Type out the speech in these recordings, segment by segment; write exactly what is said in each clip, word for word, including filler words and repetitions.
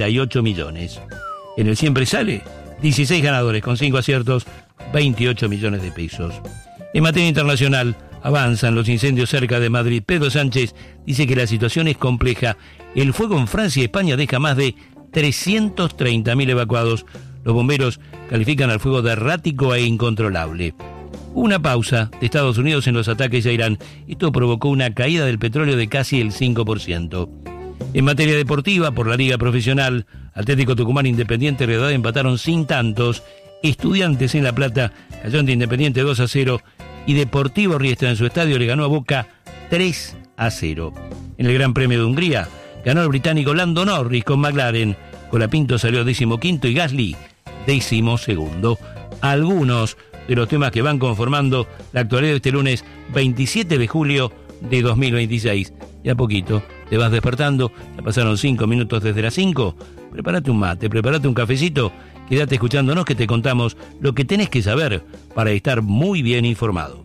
y ocho millones. En el Siempre Sale, dieciséis ganadores con cinco aciertos, veintiocho millones de pesos. En materia internacional, avanzan los incendios cerca de Madrid. Pedro Sánchez dice que la situación es compleja. El fuego en Francia y España deja más de trescientos treinta mil evacuados. Los bomberos califican al fuego de errático e incontrolable. Una pausa de Estados Unidos en los ataques a Irán. Esto provocó una caída del petróleo de casi el cinco por ciento. En materia deportiva, por la Liga Profesional, Atlético Tucumán, Independiente y Rivadavia empataron sin tantos. Estudiantes en La Plata cayó ante Independiente dos a cero. Y Deportivo Riestra en su estadio le ganó a Boca tres a cero. En el Gran Premio de Hungría ganó el británico Lando Norris con McLaren. Colapinto salió decimoquinto y Gasly décimo segundo. Algunos de los temas que van conformando la actualidad de este lunes veintisiete de julio de dos mil veintiséis. Y a poquito te vas despertando, ya pasaron cinco minutos desde las cinco. Prepárate un mate, prepárate un cafecito, quédate escuchándonos que te contamos lo que tenés que saber para estar muy bien informado.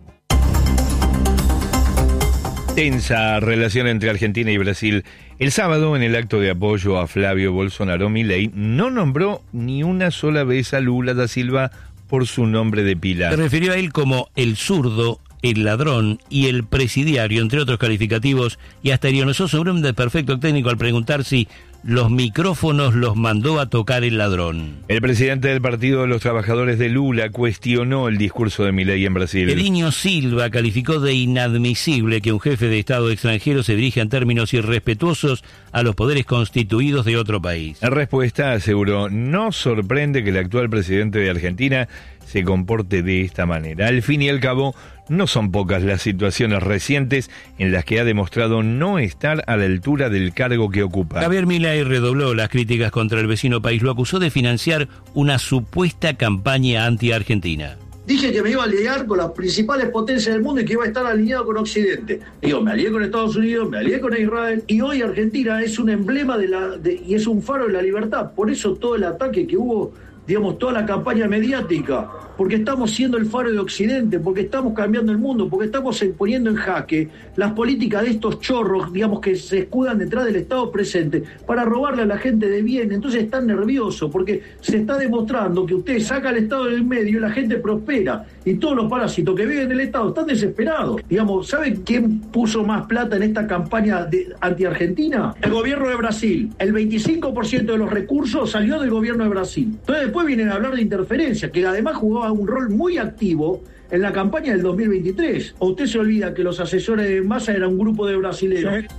Tensa relación entre Argentina y Brasil. El sábado, en el acto de apoyo a Flavio Bolsonaro, Milei no nombró ni una sola vez a Lula da Silva por su nombre de pila. Se refirió a él como el zurdo, el ladrón y el presidiario, entre otros calificativos, y hasta ironizó sobre un desperfecto técnico al preguntar si los micrófonos los mandó a tocar el ladrón. El presidente del Partido de los Trabajadores de Lula cuestionó el discurso de Milei en Brasil. Elinho Silva calificó de inadmisible que un jefe de Estado extranjero se dirija en términos irrespetuosos a los poderes constituidos de otro país. En respuesta, aseguró, no sorprende que el actual presidente de Argentina se comporte de esta manera. Al fin y al cabo, no son pocas las situaciones recientes en las que ha demostrado no estar a la altura del cargo que ocupa. Javier Milei redobló las críticas contra el vecino país. Lo acusó de financiar una supuesta campaña anti-argentina. Dije que me iba a alinear con las principales potencias del mundo y que iba a estar alineado con Occidente. Digo, me alié con Estados Unidos, me alié con Israel, y hoy Argentina es un emblema de la de, y es un faro de la libertad. Por eso todo el ataque que hubo, digamos, toda la campaña mediática, porque estamos siendo el faro de Occidente, porque estamos cambiando el mundo, porque estamos poniendo en jaque las políticas de estos chorros, digamos, que se escudan detrás del Estado presente para robarle a la gente de bien. Entonces están nerviosos, porque se está demostrando que usted saca al Estado del medio y la gente prospera, y todos los parásitos que viven del Estado están desesperados. Digamos, ¿saben quién puso más plata en esta campaña de anti-Argentina? El gobierno de Brasil. El veinticinco por ciento de los recursos salió del gobierno de Brasil. Entonces después vienen a hablar de interferencia, que además jugaba un rol muy activo en la campaña del dos mil veintitrés. ¿O usted se olvida que los asesores de Massa eran un grupo de brasileños? Sí.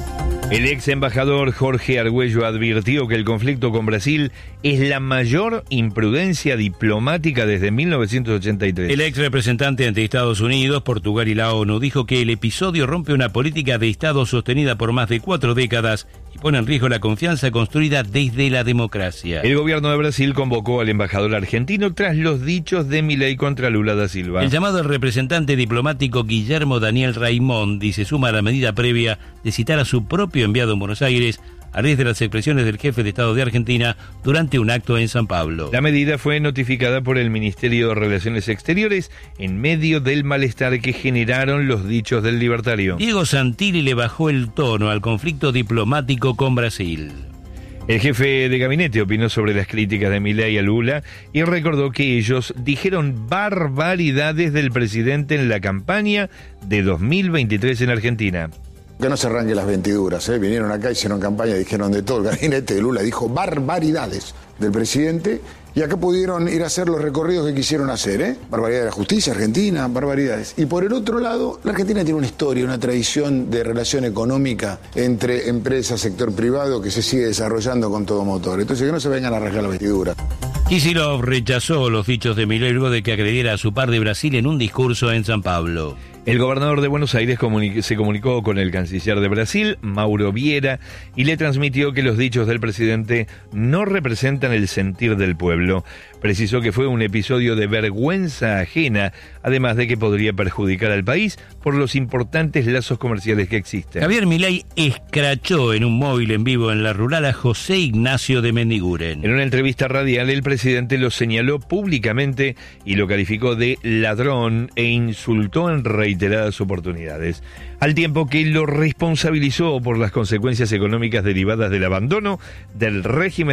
El ex embajador Jorge Argüello advirtió que el conflicto con Brasil es la mayor imprudencia diplomática desde mil novecientos ochenta y tres. El ex representante ante Estados Unidos, Portugal y la ONU dijo que el episodio rompe una política de Estado sostenida por más de cuatro décadas y pone en riesgo la confianza construida desde la democracia. El gobierno de Brasil convocó al embajador argentino tras los dichos de Milei contra Lula da Silva. El llamado del representante diplomático Guillermo Daniel Raimondi se suma a la medida previa de citar a su propio enviado en Buenos Aires a raíz de las expresiones del jefe de Estado de Argentina durante un acto en San Pablo. La medida fue notificada por el Ministerio de Relaciones Exteriores en medio del malestar que generaron los dichos del libertario. Diego Santilli le bajó el tono al conflicto diplomático con Brasil. El jefe de gabinete opinó sobre las críticas de Milei a Lula y recordó que ellos dijeron barbaridades del presidente en la campaña de dos mil veintitrés en Argentina. Que no se arranquen las ventiduras, ¿eh? Vinieron acá, hicieron campaña, dijeron de todo. El gabinete de Lula dijo barbaridades del presidente y acá pudieron ir a hacer los recorridos que quisieron hacer, ¿eh? Barbaridades de la justicia argentina, barbaridades. Y por el otro lado, la Argentina tiene una historia, una tradición de relación económica entre empresas, sector privado, que se sigue desarrollando con todo motor. Entonces que no se vengan a arrancar las vestiduras. Kicillof rechazó los dichos de Milei luego de que agrediera a su par de Brasil en un discurso en San Pablo. El gobernador de Buenos Aires comuni- se comunicó con el canciller de Brasil, Mauro Vieira, y le transmitió que los dichos del presidente no representan el sentir del pueblo. Precisó que fue un episodio de vergüenza ajena, además de que podría perjudicar al país por los importantes lazos comerciales que existen. Javier Milei escrachó en un móvil en vivo en la rural a José Ignacio de Mendiguren. En una entrevista radial, el presidente lo señaló públicamente y lo calificó de ladrón e insultó en reiteraciones reiteradas oportunidades, al tiempo que lo responsabilizó por las consecuencias económicas derivadas del abandono del régimen